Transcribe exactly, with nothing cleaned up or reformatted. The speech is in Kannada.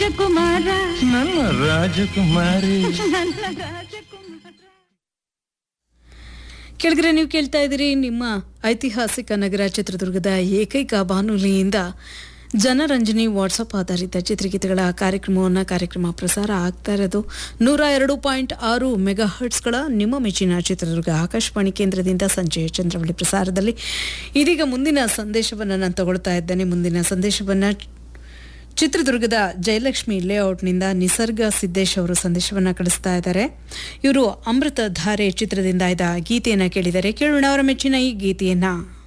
ರಾಜಕುಮಾರ ನನ್ನ ರಾಜಕುಮಾರಿ. ನನ್ನ ರಾಜಕುಮಾರ. ಕೆಳಗಡೆ ನೀವು ಕೇಳ್ತಾ ಇದ್ದೀರಿ ನಿಮ್ಮ ಐತಿಹಾಸಿಕ ನಗರ ಚಿತ್ರದುರ್ಗದ ಏಕೈಕ ಬಾನುಲಿಯಿಂದ ಜನರಂಜನಿ ವಾಟ್ಸಪ್ ಆಧಾರಿತ ಚಿತ್ರಗೀತೆಗಳ ಕಾರ್ಯಕ್ರಮವನ್ನು ಕಾರ್ಯಕ್ರಮ ಪ್ರಸಾರ ಆಗ್ತಾ ಇರೋದು ನೂರ ಎರಡು ಪಾಯಿಂಟ್ ಆರು ಮೆಗಾ ಹರ್ಟ್ಸ್ಗಳ ನಿಮ್ಮ ಮೆಚ್ಚಿನ ಚಿತ್ರದುರ್ಗ ಆಕಾಶವಾಣಿ ಕೇಂದ್ರದಿಂದ ಸಂಜೆಯ ಚಂದ್ರವಳ್ಳಿ ಪ್ರಸಾರದಲ್ಲಿ. ಇದೀಗ ಮುಂದಿನ ಸಂದೇಶವನ್ನು ನಾನು ತಗೊಳ್ತಾ ಇದ್ದೇನೆ. ಮುಂದಿನ ಸಂದೇಶವನ್ನು ಚಿತ್ರದುರ್ಗದ ಜಯಲಕ್ಷ್ಮಿ ಲೇಔಟ್ನಿಂದ ನಿಸರ್ಗ ಸಿದ್ದೇಶ್ ಅವರು ಸಂದೇಶವನ್ನು ಕಳಿಸ್ತಾ ಇದ್ದಾರೆ. ಇವರು ಅಮೃತ ಧಾರೆ ಚಿತ್ರದಿಂದ ಇದ್ದ ಗೀತೆಯನ್ನು ಕೇಳಿದರೆ ಕೇಳೋಣ ಅವರ ಮೆಚ್ಚಿನ ಈ ಗೀತೆಯನ್ನ.